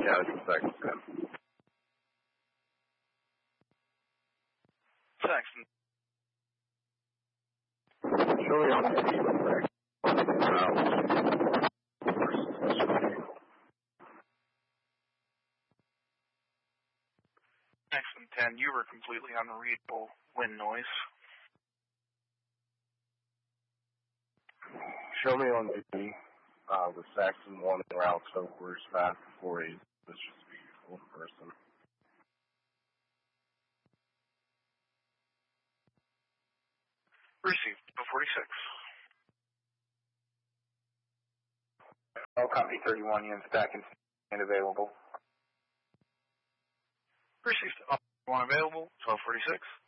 Yeah, 2 seconds, man. Saxon. Show me on the TV. Saxon 10, you were completely unreadable. Wind noise. Show me on TV the Saxon 1 in route so we're fast before he was just beautiful in person. Received. 46. All Company 31 units back and available. Received. 1 available. 1246.